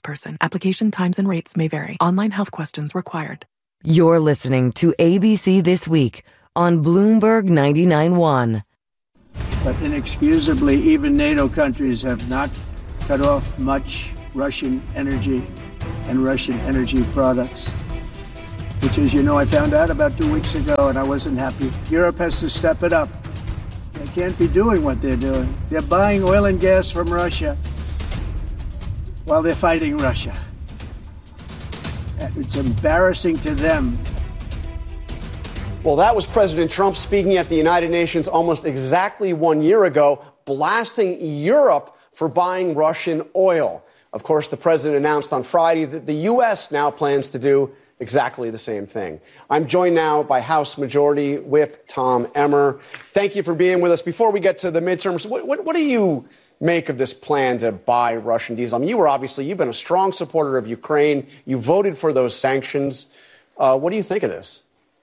salesperson. Application times and rates may vary. Online health questions required. You're listening to ABC This Week on Bloomberg 99.1. But inexcusably, even NATO countries have not cut off much Russian energy and Russian energy products, which, as you know, I found out about 2 weeks ago, and I wasn't happy. Europe has to step it up. They can't be doing what they're doing. They're buying oil and gas from Russia while they're fighting Russia. It's embarrassing to them. Well, that was President Trump speaking at the United Nations almost exactly 1 year ago, blasting Europe for buying Russian oil. Of course, the president announced on Friday that the U.S. now plans to do exactly the same thing. I'm joined now by House Majority Whip Tom Emmer. Thank you for being with us. Before we get to the midterms, what do you make of this plan to buy Russian diesel? I mean, you've been a strong supporter of Ukraine. You voted for those sanctions. What do you think of this?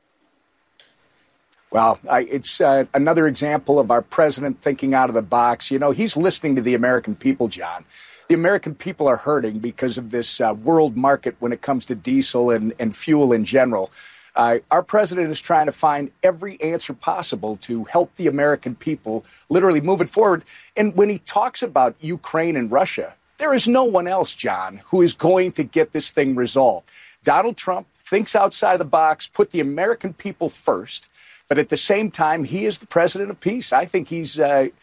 Well, it's another example of our president thinking out of the box. You know, he's listening to the American people, John. The American people are hurting because of this world market when it comes to diesel and fuel in general. Our president is trying to find every answer possible to help the American people literally move it forward. And when he talks about Ukraine and Russia, there is no one else, John, who is going to get this thing resolved. Donald Trump thinks outside the box, put the American people first. But at the same time, he is the president of peace. I think he's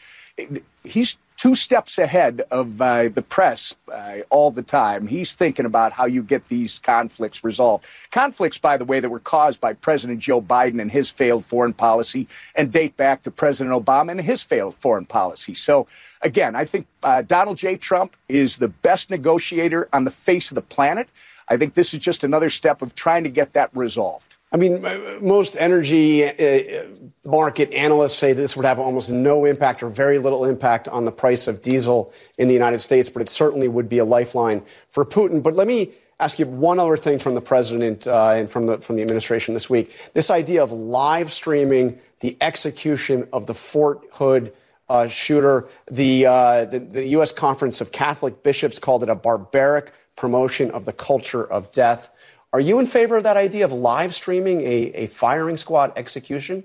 2 steps ahead of the press all the time. He's thinking about how you get these conflicts resolved. Conflicts, by the way, that were caused by President Joe Biden and his failed foreign policy and date back to President Obama and his failed foreign policy. So, again, I think Donald J. Trump is the best negotiator on the face of the planet. I think this is just another step of trying to get that resolved. I mean, most energy market analysts say this would have almost no impact or very little impact on the price of diesel in the United States, but it certainly would be a lifeline for Putin. But let me ask you one other thing from the president and from the administration this week. This idea of live streaming the execution of the Fort Hood shooter. The U.S. Conference of Catholic Bishops called it a barbaric promotion of the culture of death. Are you in favor of that idea of live streaming a firing squad execution?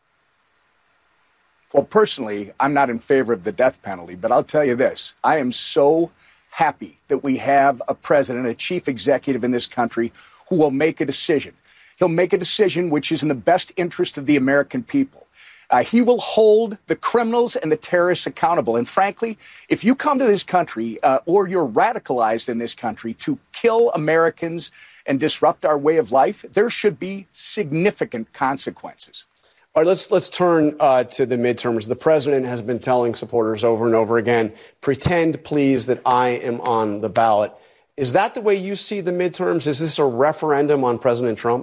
Well, personally, I'm not in favor of the death penalty, but I'll tell you this. I am so happy that we have a president, a chief executive in this country who will make a decision. He'll make a decision which is in the best interest of the American people. He will hold the criminals and the terrorists accountable. And frankly, if you come to this country or you're radicalized in this country to kill Americans and disrupt our way of life, there should be significant consequences. All right, let's turn to the midterms. The president has been telling supporters over and over again, pretend, please, that I am on the ballot. Is that the way you see the midterms? Is this a referendum on President Trump?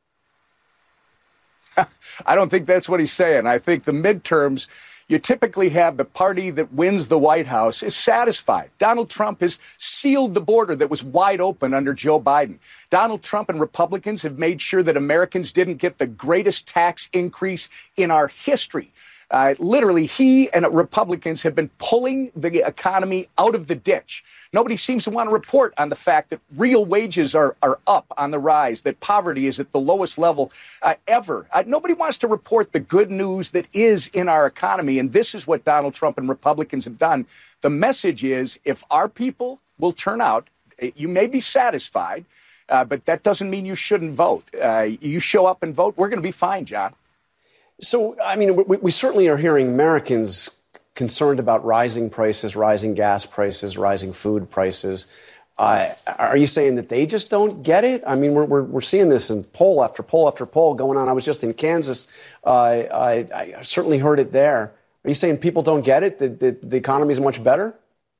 I don't think that's what he's saying. I think the midterms, you typically have the party that wins the White House is satisfied. Donald Trump has sealed the border that was wide open under Joe Biden. Donald Trump and Republicans have made sure that Americans didn't get the greatest tax increase in our history. Literally, he and Republicans have been pulling the economy out of the ditch. Nobody seems to want to report on the fact that real wages are up on the rise, that poverty is at the lowest level ever. Nobody wants to report the good news that is in our economy, and this is what Donald Trump and Republicans have done. The message is, if our people will turn out, you may be satisfied, but that doesn't mean you shouldn't vote. You show up and vote, we're going to be fine, John. So, I mean, we certainly are hearing Americans concerned about rising prices, rising gas prices, rising food prices. Are you saying that they just don't get it? I mean, we're seeing this in poll after poll after poll going on. I was just in Kansas. I certainly heard it there. Are you saying people don't get it, that the economy is much better?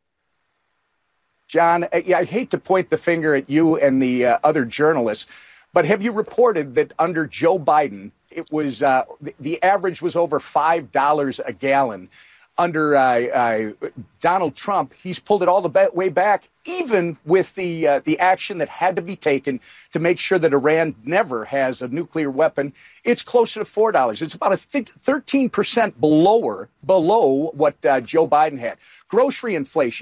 John, I hate to point the finger at you and the other journalists, but have you reported that under Joe Biden, it was the average was over $5 a gallon. Under Donald Trump, he's pulled it all the way back, even with the action that had to be taken to make sure that Iran never has a nuclear weapon. It's closer to $4. It's about a 13% below what Joe Biden had. Grocery inflation,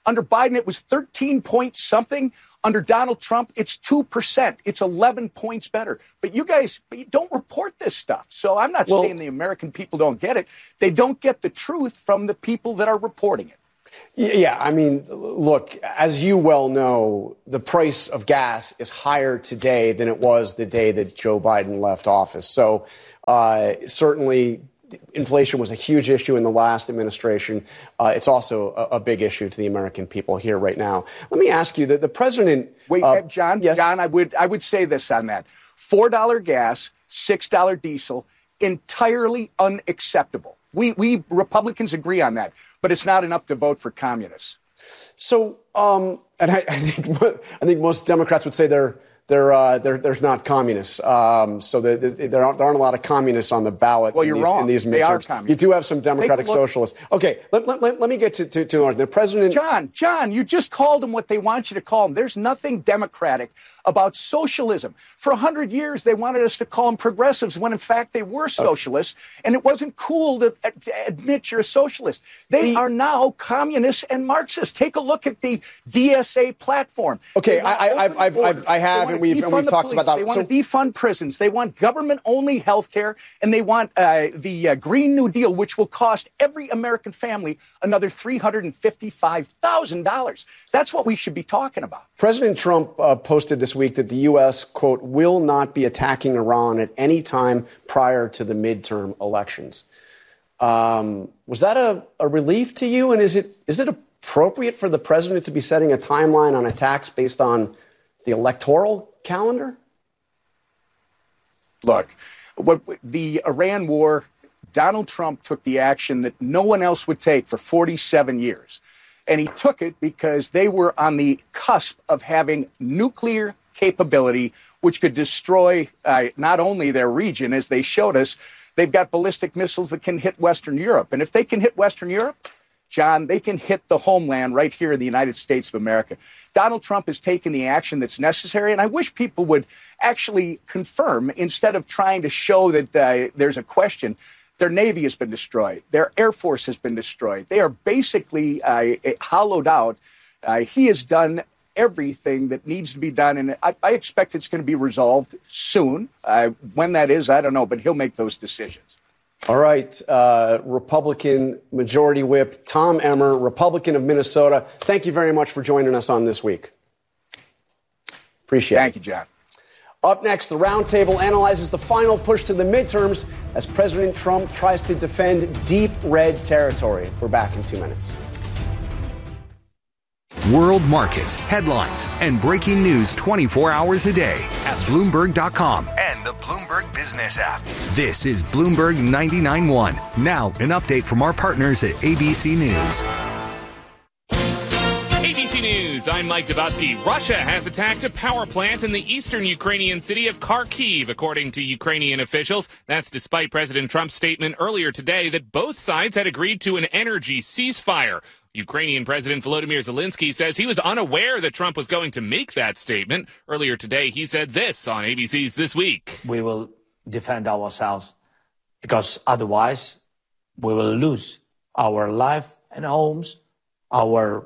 Under Biden, it was 13 point something. Under Donald Trump, it's 2%. It's 11 points better. But you don't report this stuff. So I'm not saying the American people don't get it. They don't get the truth from the people that are reporting it. Yeah, I mean, look, as you well know, the price of gas is higher today than it was the day that Joe Biden left office. So certainly inflation was a huge issue in the last administration. It's also a big issue to the American people here right now. Let me ask you that the president. Wait, John, yes? John, I would say this on that. $4 gas, $6 diesel, entirely unacceptable. We Republicans agree on that, but it's not enough to vote for communists. So, and I think most Democrats would say they're not communists. So there aren't a lot of communists on the ballot. Well, you're wrong. In these midterms. They are communists. You do have some Democratic socialists. Okay, let me get to the president. John, you just called them what they want you to call them. There's nothing democratic about socialism. For 100 years, they wanted us to call them progressives when, in fact, they were socialists, and it wasn't cool to admit you're a socialist. They are now communists and Marxists. Take a look at the DSA platform. Okay, I have, and we've talked about that. They want to defund prisons. They want government-only health care, and they want the Green New Deal, which will cost every American family another $355,000. That's what we should be talking about. President Trump posted this week that the U.S., quote, will not be attacking Iran at any time prior to the midterm elections. Was that a relief to you? And is it appropriate for the president to be setting a timeline on attacks based on the electoral calendar? Look, the Iran war, Donald Trump took the action that no one else would take for 47 years. And he took it because they were on the cusp of having nuclear capability, which could destroy not only their region, as they showed us, they've got ballistic missiles that can hit Western Europe. And if they can hit Western Europe, John, they can hit the homeland right here in the United States of America. Donald Trump has taken the action that's necessary, and I wish people would actually confirm, instead of trying to show that there's a question. Their Navy has been destroyed. Their Air Force has been destroyed. They are basically hollowed out. He has done everything that needs to be done, and I expect it's going to be resolved soon. When that is, I don't know, but he'll make those decisions. All right. Republican Majority Whip Tom Emmer, Republican of Minnesota, thank you very much for joining us on This Week. Appreciate it. Thank you, John. Up next, the Roundtable analyzes the final push to the midterms as President Trump tries to defend deep red territory. We're back in 2 minutes. World markets, headlines, and breaking news 24 hours a day at Bloomberg.com and the Bloomberg Business app. This is Bloomberg 99.1. Now, an update from our partners at ABC News. ABC News, I'm Mike Dubosky. Russia has attacked a power plant in the eastern Ukrainian city of Kharkiv, according to Ukrainian officials. That's despite President Trump's statement earlier today that both sides had agreed to an energy ceasefire. Ukrainian President Volodymyr Zelensky says he was unaware that Trump was going to make that statement. Earlier today, he said this on ABC's This Week. We will defend ourselves because otherwise we will lose our life and homes, our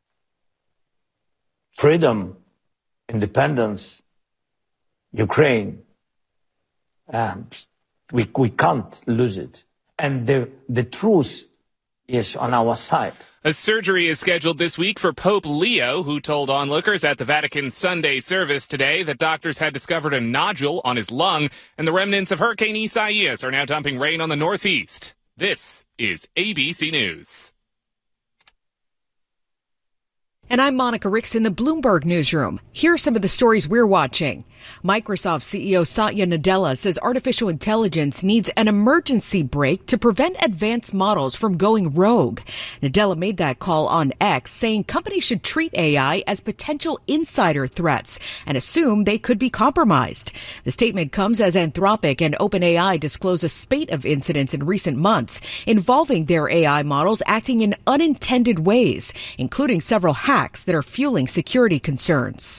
freedom, independence, Ukraine. We can't lose it. And the truth is on our side. A surgery is scheduled this week for Pope Leo, who told onlookers at the Vatican Sunday service today that doctors had discovered a nodule on his lung, and the remnants of Hurricane Isaias are now dumping rain on the Northeast. This is ABC News. And I'm Monica Ricks in the Bloomberg Newsroom. Here are some of the stories we're watching. Microsoft CEO Satya Nadella says artificial intelligence needs an emergency brake to prevent advanced models from going rogue. Nadella made that call on X, saying companies should treat AI as potential insider threats and assume they could be compromised. The statement comes as Anthropic and OpenAI disclose a spate of incidents in recent months involving their AI models acting in unintended ways, including several hacks that are fueling security concerns.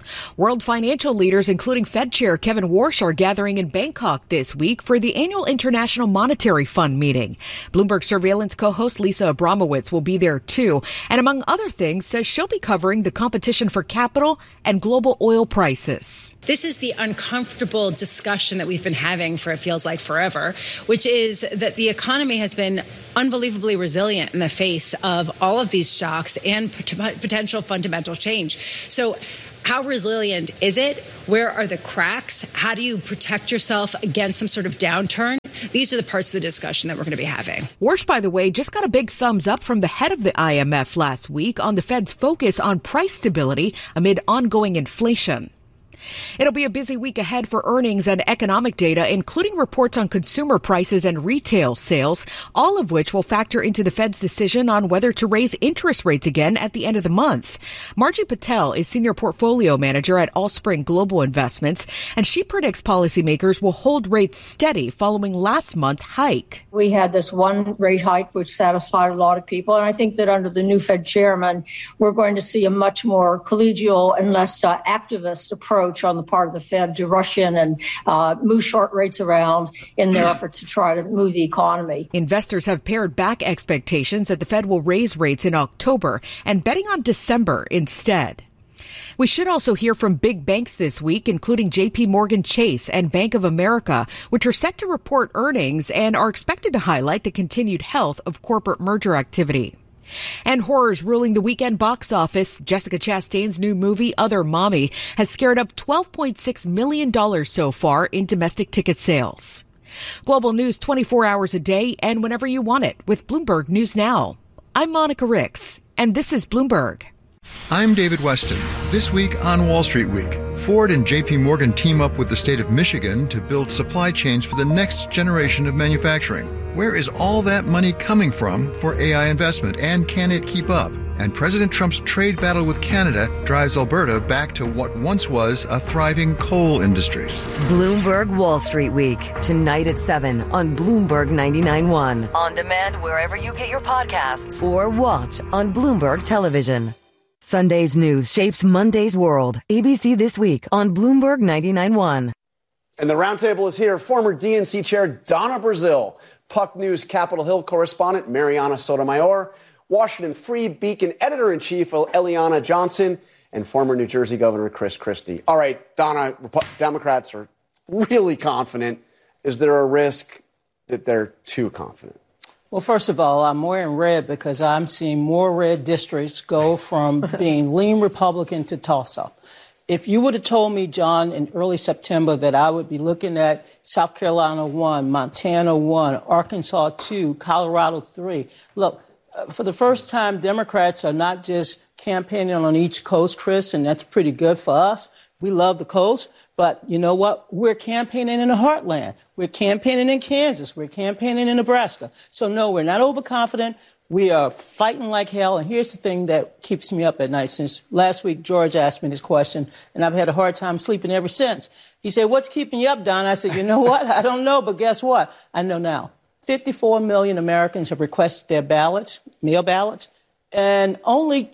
World financial leaders, including Fed Chair Kevin Warsh, are gathering in Bangkok this week for the annual International Monetary Fund meeting. Bloomberg Surveillance co-host Lisa Abramowitz will be there too, and among other things, says she'll be covering the competition for capital and global oil prices. This is the uncomfortable discussion that we've been having for, it feels like, forever, which is that the economy has been unbelievably resilient in the face of all of these shocks and potential fundamental change. So how resilient is it? Where are the cracks? How do you protect yourself against some sort of downturn? These are the parts of the discussion that we're going to be having. Warsh, by the way, just got a big thumbs up from the head of the IMF last week on the Fed's focus on price stability amid ongoing inflation. It'll be a busy week ahead for earnings and economic data, including reports on consumer prices and retail sales, all of which will factor into the Fed's decision on whether to raise interest rates again at the end of the month. Margie Patel is senior portfolio manager at Allspring Global Investments, and she predicts policymakers will hold rates steady following last month's hike. We had this one rate hike, which satisfied a lot of people, and I think that under the new Fed chairman, we're going to see a much more collegial and less activist approach on the part of the Fed to rush in and move short rates around in their efforts to try to move the economy. Investors have pared back expectations that the Fed will raise rates in October and betting on December instead. We should also hear from big banks this week, including J.P. Morgan Chase and Bank of America, which are set to report earnings and are expected to highlight the continued health of corporate merger activity. And horrors ruling the weekend box office. Jessica Chastain's new movie, Other Mommy, has scared up $12.6 million so far in domestic ticket sales. Global news 24 hours a day and whenever you want it with Bloomberg News Now. I'm Monica Ricks, and this is Bloomberg. I'm David Weston. This week on Wall Street Week, Ford and J.P. Morgan team up with the state of Michigan to build supply chains for the next generation of manufacturing. Where is all that money coming from for AI investment, and can it keep up? And President Trump's trade battle with Canada drives Alberta back to what once was a thriving coal industry. Bloomberg Wall Street Week, tonight at 7 on Bloomberg 99.1. On demand wherever you get your podcasts or watch on Bloomberg Television. Sunday's news shapes Monday's world. ABC This Week on Bloomberg 99.1. And the roundtable is here. Former DNC chair Donna Brazile, Puck News Capitol Hill correspondent Mariana Sotomayor, Washington Free Beacon editor-in-chief Eliana Johnson, and former New Jersey Governor Chris Christie. All right, Donna, Democrats are really confident. Is there a risk that they're too confident? Well, first of all, I'm wearing red because I'm seeing more red districts go from being lean Republican to toss-up. If you would have told me, John, in early September that I would be looking at South Carolina 1, Montana 1, Arkansas 2, Colorado 3. Look, for the first time, Democrats are not just campaigning on each coast, Chris, and that's pretty good for us. We love the coast. But you know what? We're campaigning in the heartland. We're campaigning in Kansas. We're campaigning in Nebraska. So, no, we're not overconfident. We are fighting like hell. And here's the thing that keeps me up at night. Since last week, George asked me this question, and I've had a hard time sleeping ever since. He said, what's keeping you up, Don? I said, you know what? I don't know, but guess what? I know now. 54 million Americans have requested their ballots, mail ballots, and only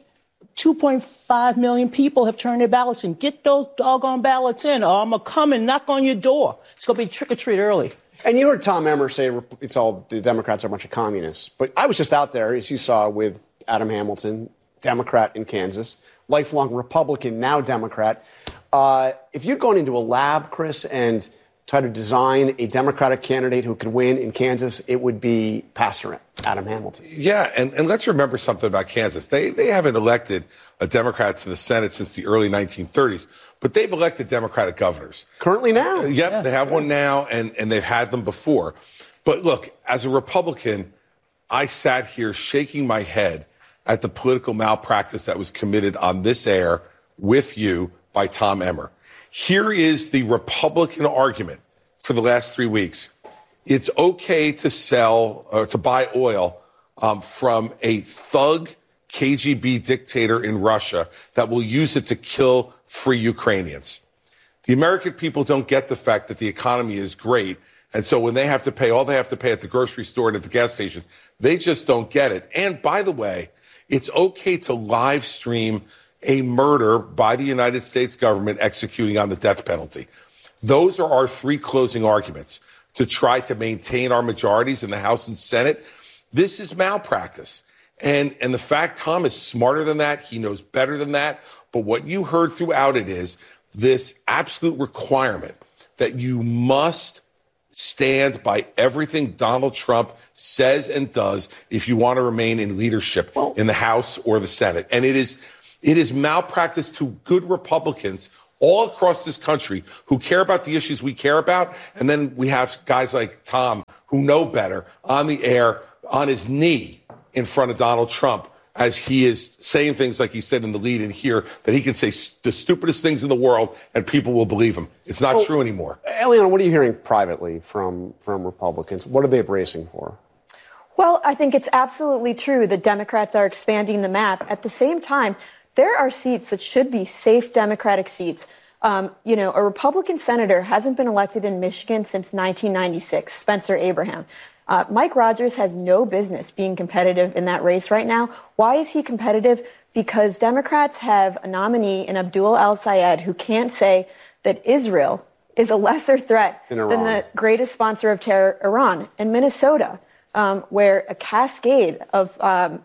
2.5 million people have turned their ballots in. Get those doggone ballots in, or I'm going to come and knock on your door. It's going to be trick-or-treat early. And you heard Tom Emmer say it's all the Democrats are a bunch of communists. But I was just out there, as you saw, with Adam Hamilton, Democrat in Kansas, lifelong Republican, now Democrat. If you'd gone into a lab, Chris, and tried to design a Democratic candidate who could win in Kansas, it would be Pastor Adam Hamilton. Yeah, and let's remember something about Kansas. They haven't elected a Democrat to the Senate since the early 1930s, but they've elected Democratic governors. Currently now? Yep, yeah. They have one now, and they've had them before. But look, as a Republican, I sat here shaking my head at the political malpractice that was committed on this air with you by Tom Emmer. Here is the Republican argument for the last 3 weeks. It's okay to sell or to buy oil from a thug KGB dictator in Russia that will use it to kill free Ukrainians. The American people don't get the fact that the economy is great. And so when they have to pay all they have to pay at the grocery store and at the gas station, they just don't get it. And by the way, it's okay to live stream a murder by the United States government executing on the death penalty. Those are our three closing arguments to try to maintain our majorities in the House and Senate. This is malpractice. And the fact Tom is smarter than that, he knows better than that. But what you heard throughout it is this absolute requirement that you must stand by everything Donald Trump says and does if you want to remain in leadership in the House or the Senate. And it is malpractice to good Republicans all across this country who care about the issues we care about. And then we have guys like Tom who know better on the air, on his knee in front of Donald Trump, as he is saying things like he said in the lead in here, that he can say the stupidest things in the world and people will believe him. It's not true anymore. Eliana, what are you hearing privately from Republicans? What are they bracing for? Well, I think it's absolutely true that Democrats are expanding the map. At the same time, there are seats that should be safe Democratic seats. A Republican senator hasn't been elected in Michigan since 1996, Spencer Abraham. Mike Rogers has no business being competitive in that race right now. Why is he competitive? Because Democrats have a nominee in Abdul al-Sayed who can't say that Israel is a lesser threat than the greatest sponsor of terror, Iran. In Minnesota, where a cascade of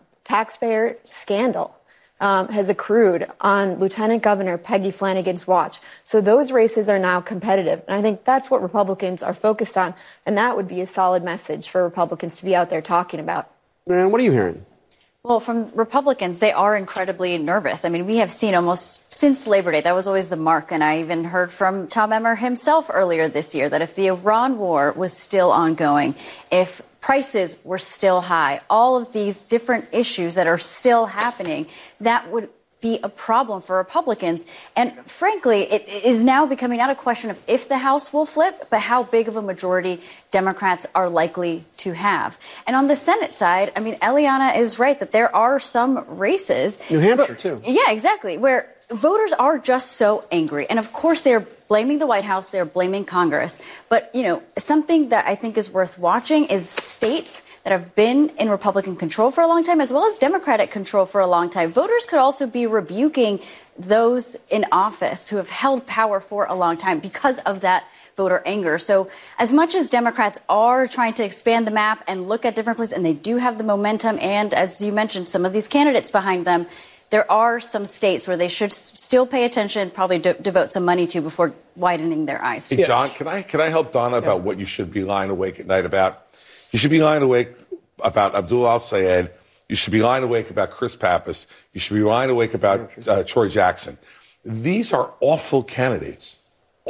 taxpayer scandal has accrued on Lieutenant Governor Peggy Flanagan's watch. So those races are now competitive. And I think that's what Republicans are focused on. And that would be a solid message for Republicans to be out there talking about. And what are you hearing? Well, from Republicans, they are incredibly nervous. I mean, we have seen almost since Labor Day, that was always the mark. And I even heard from Tom Emmer himself earlier this year that if the Iran war was still ongoing, if prices were still high, all of these different issues that are still happening, that would be a problem for Republicans. And frankly, it is now becoming not a question of if the House will flip, but how big of a majority Democrats are likely to have. And on the Senate side, I mean, Eliana is right that there are some races. New Hampshire, too. Yeah, exactly. Where voters are just so angry. And of course, they're blaming the White House, they're blaming Congress. But, something that I think is worth watching is states that have been in Republican control for a long time, as well as Democratic control for a long time. Voters could also be rebuking those in office who have held power for a long time because of that voter anger. So as much as Democrats are trying to expand the map and look at different places, and they do have the momentum, and as you mentioned, some of these candidates behind them, there are some states where they should still pay attention, probably devote some money to before widening their eyes. Hey, John, can I help Donna about what you should be lying awake at night about? You should be lying awake about Abdul al-Sayed. You should be lying awake about Chris Pappas. You should be lying awake about Troy Jackson. These are awful candidates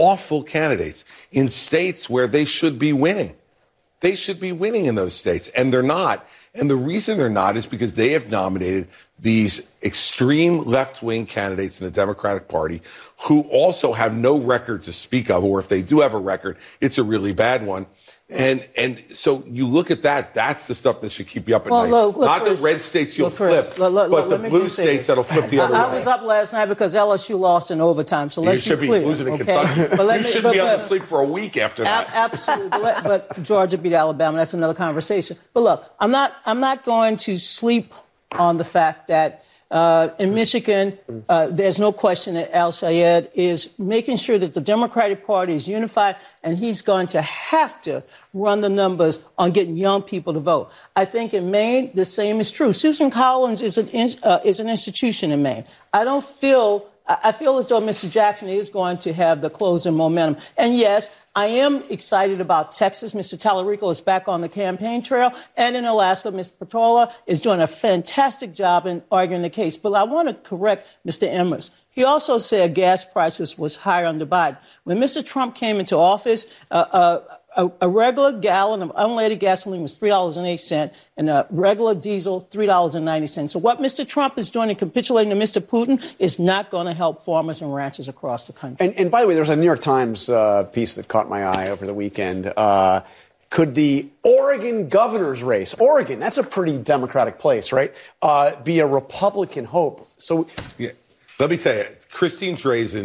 in states where they should be winning. They should be winning in those states, and they're not. And the reason they're not is because they have nominated these extreme left-wing candidates in the Democratic Party who also have no record to speak of, or if they do have a record, it's a really bad one. And so you look at that, that's the stuff that should keep you up at night. Look, not Chris, the red states you'll Chris, flip, but the blue states that'll flip the other way. I was up last night because LSU lost in overtime, so let's be clear. You should be losing to Kentucky. You shouldn't be able to sleep for a week after that. Absolutely. But Georgia beat Alabama. That's another conversation. But look, I'm not going to sleep on the fact that in Michigan, there's no question that al-Sayed is making sure that the Democratic Party is unified, and he's going to have to run the numbers on getting young people to vote. I think in Maine, the same is true. Susan Collins is an institution in Maine. I feel as though Mr. Jackson is going to have the closing momentum. And yes, I am excited about Texas. Mr. Tallarico is back on the campaign trail. And in Alaska, Mr. Petrola is doing a fantastic job in arguing the case. But I want to correct Mr. Emmers. He also said gas prices was higher under Biden. When Mr. Trump came into office, a regular gallon of unleaded gasoline was $3.08, and a regular diesel, $3.90. So what Mr. Trump is doing in capitulating to Mr. Putin is not going to help farmers and ranchers across the country. And by the way, there was a New York Times piece that caught my eye over the weekend. Could the Oregon governor's race, Oregon, that's a pretty Democratic place, right, be a Republican hope? So, yeah. Let me tell you, Christine Drazan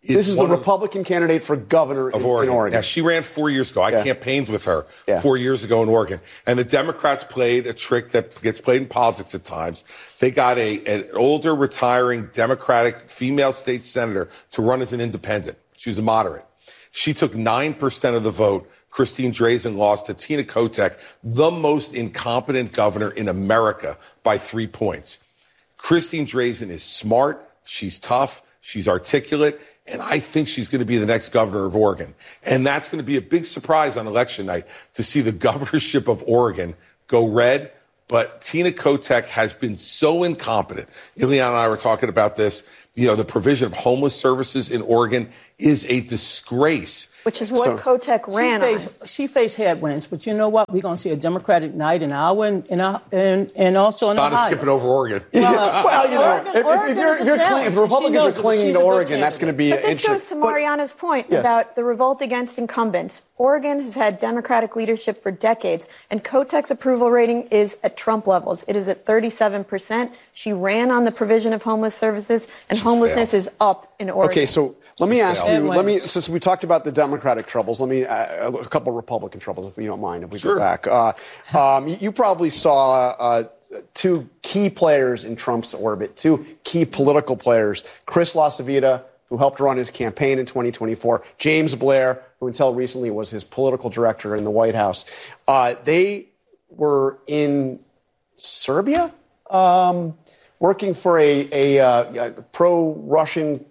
This is the Republican candidate for governor of Oregon. Yeah, she ran 4 years ago. I campaigned with her 4 years ago in Oregon. And the Democrats played a trick that gets played in politics at times. They got an older, retiring Democratic female state senator to run as an independent. She was a moderate. She took 9% of the vote. Christine Drazan lost to Tina Kotek, the most incompetent governor in America, by 3 points. Christine Drazan is smart. She's tough. She's articulate. And I think she's going to be the next governor of Oregon. And that's going to be a big surprise on election night to see the governorship of Oregon go red. But Tina Kotek has been so incompetent. Ileana and I were talking about this. You know, the provision of homeless services in Oregon is a disgrace. Which is what Kotek ran on. She faced headwinds, but you know what? We're going to see a Democratic night in Iowa and also in Ohio. Donna's skipping over Oregon. Well, you know, if Republicans are clinging to Oregon, that's going to be interesting. But this goes to Mariana's point about the revolt against incumbents. Oregon has had Democratic leadership for decades, and Kotek's approval rating is at Trump levels. It is at 37%. She ran on the provision of homeless services, and homelessness is up in Oregon. Okay, so let me ask you, since we talked about the Democratic troubles, a couple Republican troubles, if you don't mind, if we go back. You probably saw two key players in Trump's orbit, two key political players, Chris LaCivita, who helped run his campaign in 2024, James Blair, who until recently was his political director in the White House. They were in Serbia, working for a pro-Russian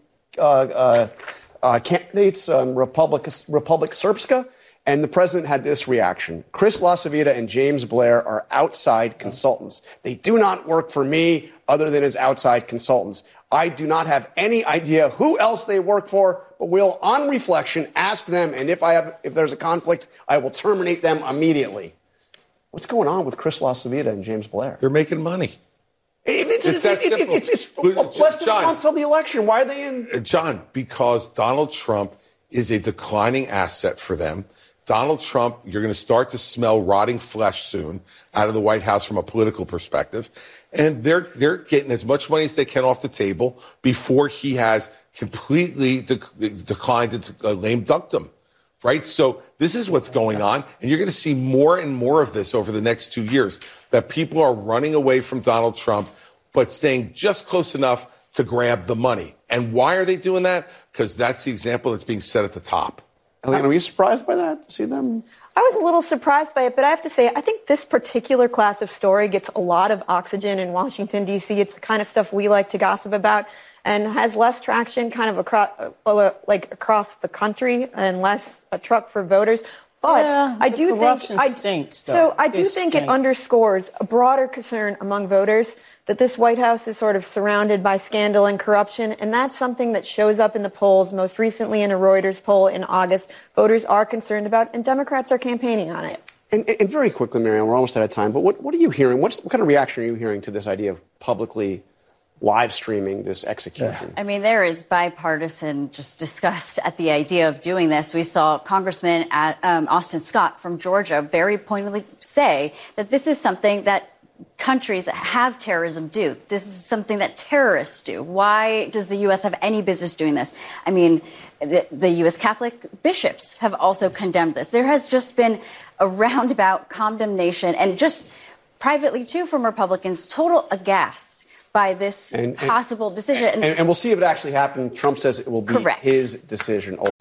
candidates, Republic Srpska, and the president had this reaction. Chris LaCivita and James Blair are outside consultants. They do not work for me other than as outside consultants. I do not have any idea who else they work for, but will, on reflection, ask them, and if there's a conflict, I will terminate them immediately. What's going on with Chris LaCivita and James Blair? They're making money. It's less than a month until the election. Why are they in? John, because Donald Trump is a declining asset for them. Donald Trump, you're going to start to smell rotting flesh soon out of the White House from a political perspective. And they're getting as much money as they can off the table before he has completely declined into lame duckdom. Right? So this is what's going on. And you're going to see more and more of this over the next 2 years, that people are running away from Donald Trump, but staying just close enough to grab the money. And why are they doing that? Because that's the example that's being set at the top. Ileana, were you surprised by that, to see them? I was a little surprised by it, but I have to say, I think this particular class of story gets a lot of oxygen in Washington, D.C. It's the kind of stuff we like to gossip about, and has less traction kind of across the country and less a truck for voters. But I do think it underscores a broader concern among voters that this White House is sort of surrounded by scandal and corruption, and that's something that shows up in the polls, most recently in a Reuters poll in August. Voters are concerned about, and Democrats are campaigning on it. And very quickly, Marianne, we're almost out of time, but what are you hearing? What kind of reaction are you hearing to this idea of publicly live streaming this execution? I mean, there is bipartisan just disgust at the idea of doing this. We saw Congressman Austin Scott from Georgia very pointedly say that this is something that countries that have terrorism do. This is something that terrorists do. Why does the U.S. have any business doing this? I mean, the U.S. Catholic bishops have also condemned this. There has just been a roundabout condemnation, and just privately, too, from Republicans, total aghast by this possible decision. And we'll see if it actually happened. Trump says it will be his decision.